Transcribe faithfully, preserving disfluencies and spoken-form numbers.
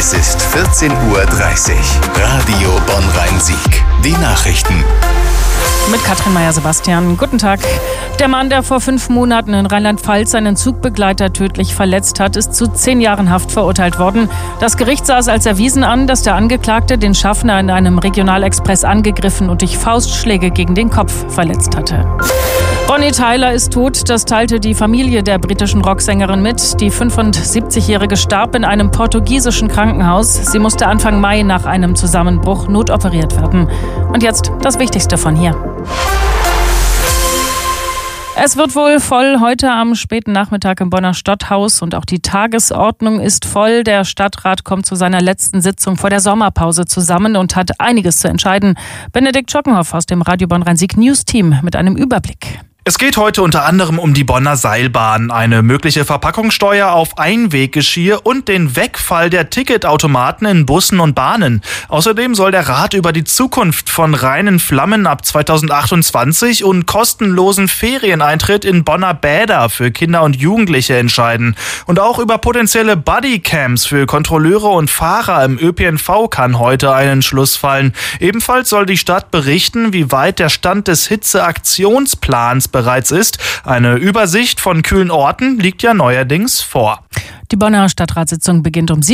Es ist vierzehn Uhr dreißig. Radio Bonn-Rhein-Sieg. Die Nachrichten. Mit Katrin Meyer-Sebastian. Guten Tag. Der Mann, der vor fünf Monaten in Rheinland-Pfalz seinen Zugbegleiter tödlich verletzt hat, ist zu zehn Jahren Haft verurteilt worden. Das Gericht sah es als erwiesen an, dass der Angeklagte den Schaffner in einem Regionalexpress angegriffen und durch Faustschläge gegen den Kopf verletzt hatte. Bonnie Tyler ist tot, das teilte die Familie der britischen Rocksängerin mit. Die fünfundsiebzigjährige starb in einem portugiesischen Krankenhaus. Sie musste Anfang Mai nach einem Zusammenbruch notoperiert werden. Und jetzt das Wichtigste von hier. Es wird wohl voll heute am späten Nachmittag im Bonner Stadthaus und auch die Tagesordnung ist voll. Der Stadtrat kommt zu seiner letzten Sitzung vor der Sommerpause zusammen und hat einiges zu entscheiden. Benedikt Schockenhoff aus dem Radio Bonn-Rhein-Sieg News Team mit einem Überblick. Es geht heute unter anderem um die Bonner Seilbahn, eine mögliche Verpackungssteuer auf Einweggeschirr und den Wegfall der Ticketautomaten in Bussen und Bahnen. Außerdem soll der Rat über die Zukunft von reinen Flammen ab zweitausendachtundzwanzig und kostenlosen Ferieneintritt in Bonner Bäder für Kinder und Jugendliche entscheiden. Und auch über potenzielle Bodycams für Kontrolleure und Fahrer im Ö P N V kann heute ein Entschluss fallen. Ebenfalls soll die Stadt berichten, wie weit der Stand des Hitzeaktionsplans bereits ist. Eine Übersicht von kühlen Orten liegt ja neuerdings vor. Die Bonner Stadtratssitzung beginnt um